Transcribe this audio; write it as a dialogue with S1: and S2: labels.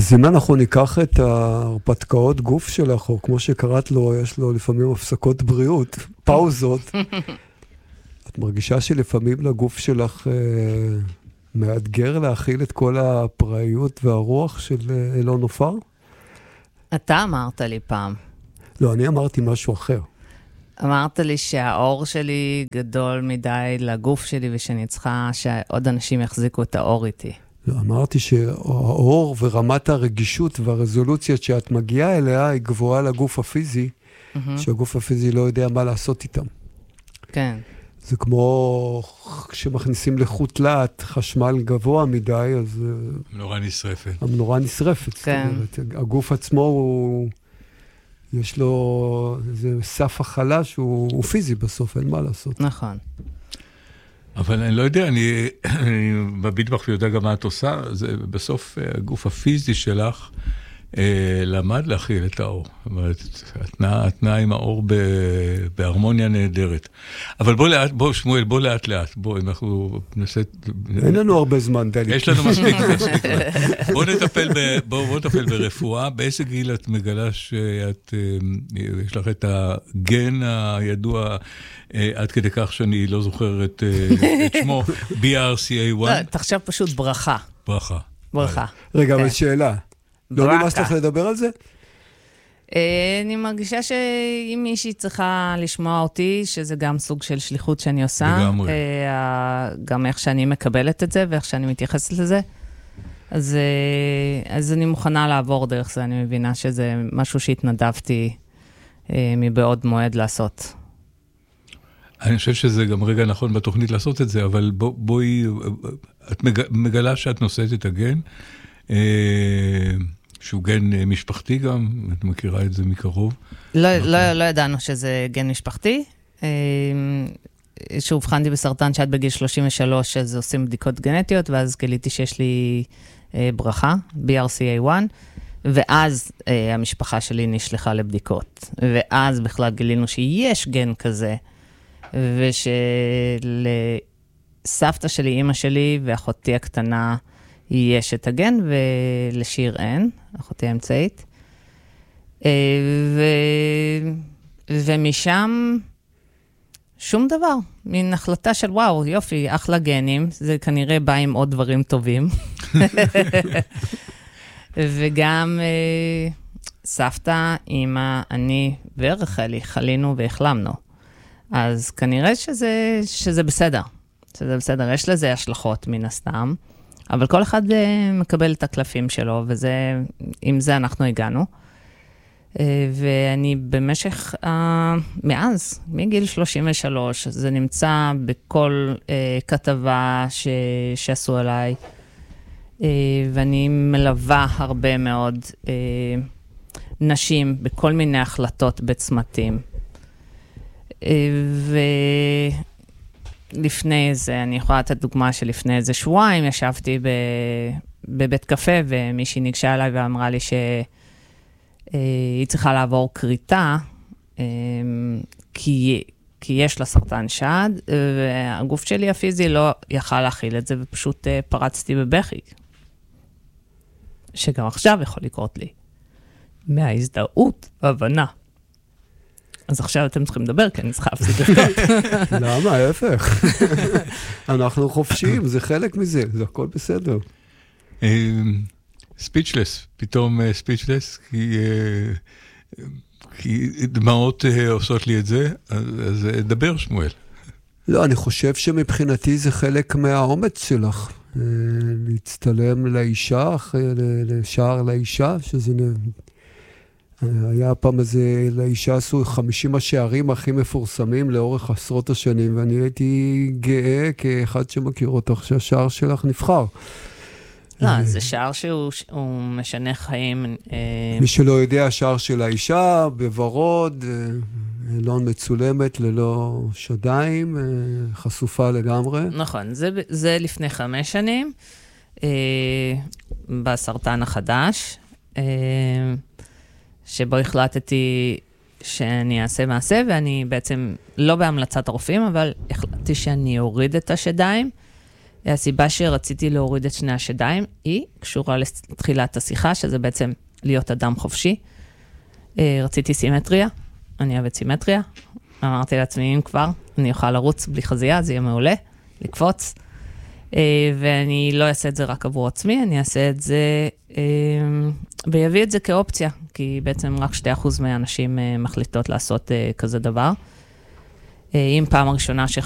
S1: אז אם אנחנו ניקח את ההרפתקאות גוף שלך, או כמו שקראת לו, יש לו לפעמים הפסקות בריאות, פאוזות, את מרגישה שלפעמים לגוף שלך מאתגר להכיל את כל הפראיות והרוח של אילון עופר?
S2: אתה אמרת לי פעם.
S1: לא, אני אמרתי משהו אחר.
S2: אמרת לי שהאור שלי גדול מדי לגוף שלי, ושאני צריכה שעוד אנשים יחזיקו את האור איתי.
S1: לא, אמרתי שהאור ורמת הרגישות והרזולוציות שאת מגיעה אליה, היא גבוהה לגוף הפיזי, שהגוף הפיזי לא יודע מה לעשות איתם.
S2: כן.
S1: זה כמו כשמכניסים לחוט לאט חשמל גבוה מדי, אז...
S3: המנורה נשרפת.
S1: המנורה נשרפת.
S2: כן.
S1: זאת אומרת, הגוף עצמו הוא... יש לו איזה סף החלה שהוא פיזי בסוף, אין מה לעשות.
S2: נכון.
S3: אבל אני לא יודע, אני בביטבח ויודע גם מה את עושה, זה בסוף הגוף הפיזי שלך למד להכיל את האור. זאת אומרת, התנאה עם האור בהרמוניה נהדרת. אבל בוא שמואל, בוא לאט לאט, בוא, אנחנו נעשה...
S1: אין לנו הרבה זמן, דני.
S3: יש לנו מספיק. בוא נטפל ברפואה. באיזה גיל את מגלה שיש לך את הגן הידוע, עד כדי כך שאני לא זוכר את שמו, BRCA1?
S2: לא, תחשב פשוט ברכה.
S3: ברכה.
S1: רגע, אבל שאלה. לא נמאס לך לדבר על זה?
S2: אני מרגישה שאם מישהי צריכה לשמוע אותי, שזה גם סוג של שליחות שאני עושה,
S3: לגמרי.
S2: גם איך שאני מקבלת את זה, ואיך שאני מתייחסת לזה, אז אני מוכנה לעבור דרך זה, אני מבינה שזה משהו שהתנדבתי מבעוד מועד לעשות.
S3: אני חושב שזה גם רגע נכון בתוכנית לעשות את זה, אבל בואי, את מגלה שאת נושאת את הגן, שהוא גן משפחתי גם, את מכירה את זה מקרוב.
S2: לא ידענו שזה גן משפחתי. שהובחנתי בסרטן שעד בגיל 33, אז עושים בדיקות גנטיות, ואז גיליתי שיש לי ברכה, BRCA1, ואז המשפחה שלי נשלחה לבדיקות. ואז בכלל גילינו שיש גן כזה, ושלסבתא שלי, אמא שלי ואחותי הקטנה, יש את הגן, ולשיר אין, אחותי האמצעית. ומשם שום דבר, מין החלטה של וואו, יופי, אחלה גנים, זה כנראה בא עם עוד דברים טובים. וגם סבתא, אמא, אני ורחלי חלינו והחלמנו. אז כנראה שזה בסדר. שזה בסדר, יש לזה השלכות מן הסתם. אבל כל אחד מקבל את הקלפים שלו, עם זה אנחנו הגענו. ואני במשך, מאז, מגיל 33, זה נמצא בכל כתבה שעשו עליי, ואני מלווה הרבה מאוד נשים בכל מיני החלטות בצמתים. לפני זה, אני יכולה לתת דוגמה שלפני איזה שבועיים, ישבתי בבית קפה, ומישהי ניגשה אליי ואמרה לי שהיא צריכה לעבור קריטה, כי יש לה סרטן שד, והגוף שלי הפיזי לא יכל להכיל את זה, ופשוט פרצתי בבכי. שגם עכשיו יכול לקרות לי. מההזדהות, הבנה. אז עכשיו אתם צריכים לדבר, כי אני צריכה להפסיק לבכות.
S1: למה? ההפך. אנחנו חופשיים, זה חלק מזה, זה הכל בסדר.
S3: ספיצ'לס, פתאום ספיצ'לס, כי דמעות עושות לי את זה, אז דבר שמואל.
S1: לא, אני חושב שמבחינתי זה חלק מהאומץ שלך, להצטלם לאישה, לשער לאישה, שזה... היה פעם איזה, לאישה עשו 50 השערים הכי מפורסמים לאורך עשרות השנים, ואני הייתי גאה כאחד שמכיר אותך, שהשער שלך נבחר.
S2: לא, זה שער שהוא משנה חיים.
S1: מי שלא יודע, השער של האישה, בוורוד, אלון מצולמת ללא שדיים, חשופה לגמרי.
S2: נכון, זה לפני 5 שנים, בסרטן החדש, שבו החלטתי שאני אעשה מעשה, ואני בעצם לא בהמלצת הרופאים, אבל החלטתי שאני אוריד את השדיים, הסיבה שרציתי להוריד את שני השדיים היא קשורה לתחילת השיחה, שזה בעצם להיות אדם חופשי. רציתי סימטריה, אני אוהבת סימטריה. אמרתי לעצמי, אם כבר, אני אוכל לרוץ בלי חזייה, זה יהיה מעולה, לקפוץ. ואני לא אעשה את זה רק עבור עצמי, אני אעשה את זה, ויביא את זה כאופציה, כי בעצם רק 2% מהאנשים מחליטות לעשות כזה דבר. אם פעם הראשונה